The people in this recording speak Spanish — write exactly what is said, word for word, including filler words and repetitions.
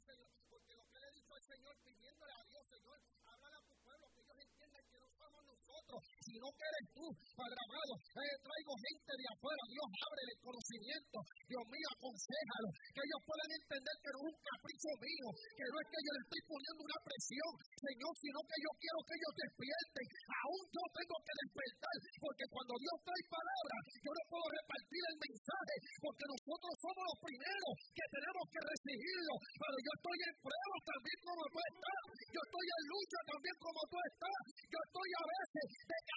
porque lo que le he dicho al Señor, pidiéndole a Dios, Señor, háblale a tu pueblo, que ellos entiendan que no somos nosotros, sino que eres tú, Padre amado. Eh, traigo gente de afuera, Dios, ábrele el conocimiento, Dios mío, aconsejalo, que ellos puedan entender que no es un capricho mío, que no es que yo le estoy poniendo una presión, Señor, sino que yo quiero que ellos despierten. Aún yo tengo que despertar, porque cuando Dios trae palabra, yo no puedo repartir el mensaje, porque nosotros somos los primeros que tenemos que recibirlo. Pero yo estoy en prueba también como tú estás, yo estoy en lucha también como tú estás, yo estoy a veces de